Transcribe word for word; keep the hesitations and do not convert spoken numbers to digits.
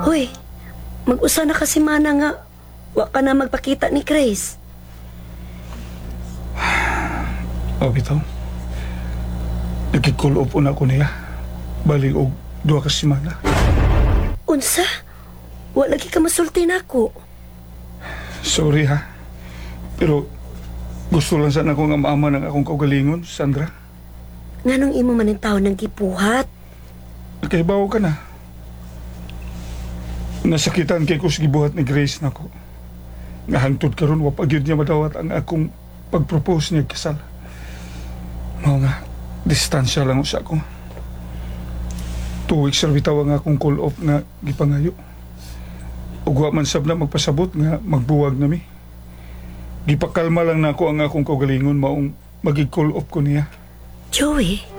Hoy, mag-usa na kasi mana nga. Wa ka na magpakita ni Grace. O, bitaw. Nagkikulo po na ako niya. Balik og duha ka semana. Unsa? Wa lagi ka masulti na ako. Sorry ha. Pero gusto lang sana ko nga maama ng akong kaugalingon, Sandra. Nganong imo man ang tao ng gipuhat? Nagkaibaw ka na. Nasakitan kay ko sa gibuhat ni Grace na ko. Nahantod karon wa pa gyud niya madawat ang akong pag-propose niya kasal. Mao nga, distansya lang sa ako. Two weeks sa bitaw ang akong call off nga gipangayo. Ug wa man sab na magpasabot nga magbuwag nami. Gipakalma lang nako ang akong kaugalingon maong magi-call off ko niya. Joey,